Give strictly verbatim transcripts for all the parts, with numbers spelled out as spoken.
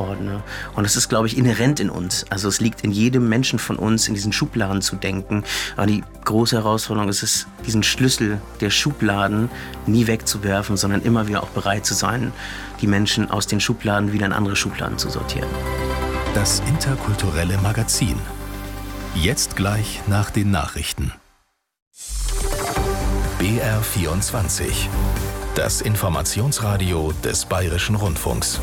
einordne. Und das ist, glaube ich, inhärent in uns. Also es liegt in jedem Menschen von uns, in diesen Schubladen zu denken. Aber die große Herausforderung ist es, diesen Schlüssel der Schubladen nie wegzuwerfen, sondern immer wieder auch bereit zu sein, die Menschen aus den Schubladen wieder in andere Schubladen zu sortieren. Das interkulturelle Magazin. Jetzt gleich nach den Nachrichten. B R vierundzwanzig. Das Informationsradio des Bayerischen Rundfunks.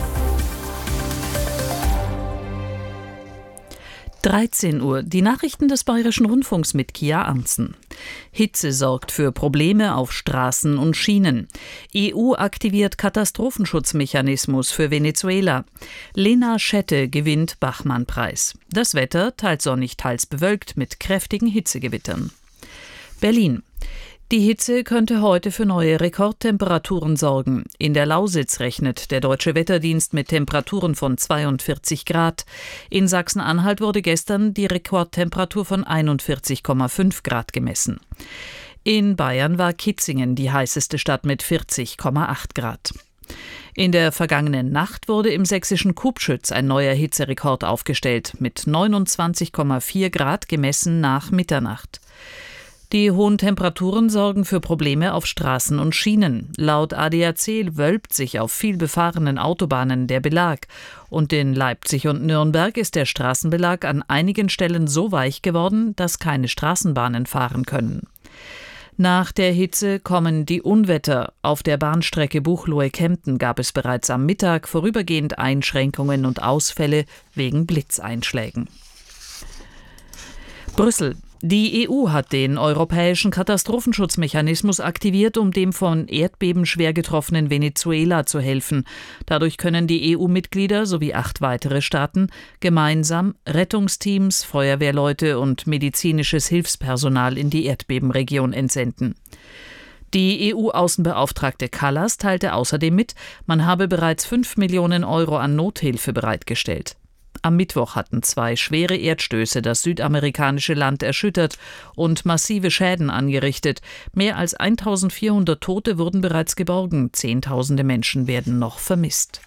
dreizehn Uhr, die Nachrichten des Bayerischen Rundfunks mit Kia Arntzen. Hitze sorgt für Probleme auf Straßen und Schienen. E U aktiviert Katastrophenschutzmechanismus für Venezuela. Lena Schette gewinnt Bachmann-Preis. Das Wetter teils sonnig, teils bewölkt mit kräftigen Hitzegewittern. Berlin. Die Hitze könnte heute für neue Rekordtemperaturen sorgen. In der Lausitz rechnet der Deutsche Wetterdienst mit Temperaturen von zweiundvierzig Grad. In Sachsen-Anhalt wurde gestern die Rekordtemperatur von einundvierzig Komma fünf Grad gemessen. In Bayern war Kitzingen die heißeste Stadt mit vierzig Komma acht Grad. In der vergangenen Nacht wurde im sächsischen Kubschütz ein neuer Hitzerekord aufgestellt, mit neunundzwanzig Komma vier Grad gemessen nach Mitternacht. Die hohen Temperaturen sorgen für Probleme auf Straßen und Schienen. Laut A D A C wölbt sich auf vielbefahrenen Autobahnen der Belag. Und in Leipzig und Nürnberg ist der Straßenbelag an einigen Stellen so weich geworden, dass keine Straßenbahnen fahren können. Nach der Hitze kommen die Unwetter. Auf der Bahnstrecke Buchloe-Kempten gab es bereits am Mittag vorübergehend Einschränkungen und Ausfälle wegen Blitzeinschlägen. Brüssel. Die E U hat den europäischen Katastrophenschutzmechanismus aktiviert, um dem von Erdbeben schwer getroffenen Venezuela zu helfen. Dadurch können die E U-Mitglieder sowie acht weitere Staaten gemeinsam Rettungsteams, Feuerwehrleute und medizinisches Hilfspersonal in die Erdbebenregion entsenden. Die E U-Außenbeauftragte Kallas teilte außerdem mit, man habe bereits fünf Millionen Euro an Nothilfe bereitgestellt. Am Mittwoch hatten zwei schwere Erdstöße das südamerikanische Land erschüttert und massive Schäden angerichtet. Mehr als eintausendvierhundert Tote wurden bereits geborgen, Zehntausende Menschen werden noch vermisst.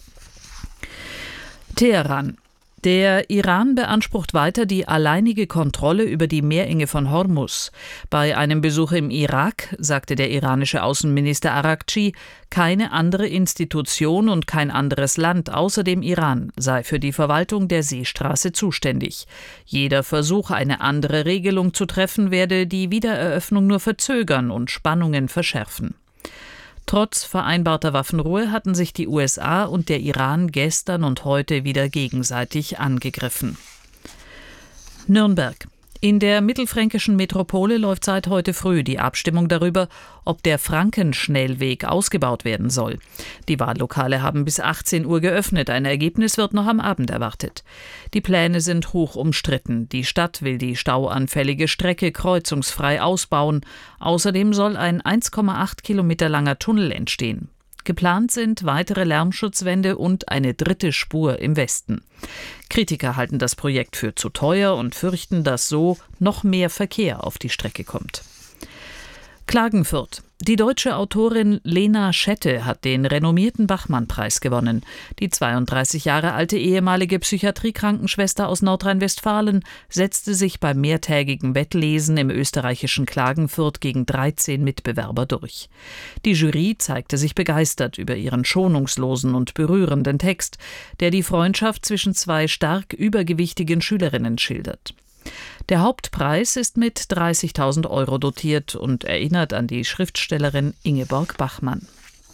Teheran. Der Iran beansprucht weiter die alleinige Kontrolle über die Meerenge von Hormuz. Bei einem Besuch im Irak sagte der iranische Außenminister Araghchi, keine andere Institution und kein anderes Land außer dem Iran sei für die Verwaltung der Seestraße zuständig. Jeder Versuch, eine andere Regelung zu treffen, werde die Wiedereröffnung nur verzögern und Spannungen verschärfen. Trotz vereinbarter Waffenruhe hatten sich die U S A und der Iran gestern und heute wieder gegenseitig angegriffen. Nürnberg. In der mittelfränkischen Metropole läuft seit heute früh die Abstimmung darüber, ob der Frankenschnellweg ausgebaut werden soll. Die Wahllokale haben bis achtzehn Uhr geöffnet. Ein Ergebnis wird noch am Abend erwartet. Die Pläne sind hoch umstritten. Die Stadt will die stauanfällige Strecke kreuzungsfrei ausbauen. Außerdem soll ein eins Komma acht Kilometer langer Tunnel entstehen. Geplant sind weitere Lärmschutzwände und eine dritte Spur im Westen. Kritiker halten das Projekt für zu teuer und fürchten, dass so noch mehr Verkehr auf die Strecke kommt. Klagenfurt. Die deutsche Autorin Lena Schette hat den renommierten Bachmann-Preis gewonnen. Die zweiunddreißig Jahre alte ehemalige Psychiatriekrankenschwester aus Nordrhein-Westfalen setzte sich beim mehrtägigen Wettlesen im österreichischen Klagenfurt gegen dreizehn Mitbewerber durch. Die Jury zeigte sich begeistert über ihren schonungslosen und berührenden Text, der die Freundschaft zwischen zwei stark übergewichtigen Schülerinnen schildert. Der Hauptpreis ist mit dreißigtausend Euro dotiert und erinnert an die Schriftstellerin Ingeborg Bachmann.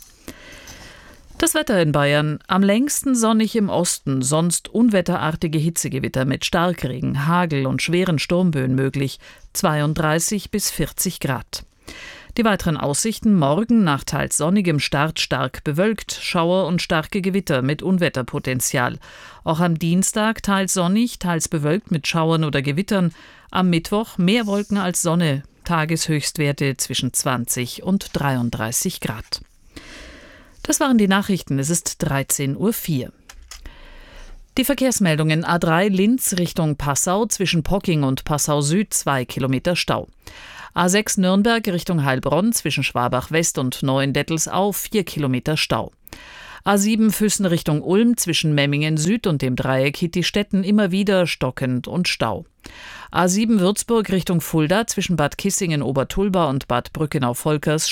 Das Wetter in Bayern. Am längsten sonnig im Osten, sonst unwetterartige Hitzegewitter mit Starkregen, Hagel und schweren Sturmböen möglich, zweiunddreißig bis vierzig Grad. Die weiteren Aussichten: morgen nach teils sonnigem Start stark bewölkt, Schauer und starke Gewitter mit Unwetterpotenzial. Auch am Dienstag teils sonnig, teils bewölkt mit Schauern oder Gewittern. Am Mittwoch mehr Wolken als Sonne, Tageshöchstwerte zwischen zwanzig und dreiunddreißig Grad. Das waren die Nachrichten, es ist dreizehn Uhr vier. Die Verkehrsmeldungen: A drei Linz Richtung Passau, zwischen Pocking und Passau Süd zwei Kilometer Stau. A sechs Nürnberg Richtung Heilbronn, zwischen Schwabach West und Neuendettelsau vier Kilometer Stau. A sieben Füssen Richtung Ulm zwischen Memmingen Süd und dem Dreieck Hitti-Stetten immer wieder stockend und Stau. A sieben Würzburg Richtung Fulda zwischen Bad Kissingen-Obertulba und Bad Brückenau-Volkers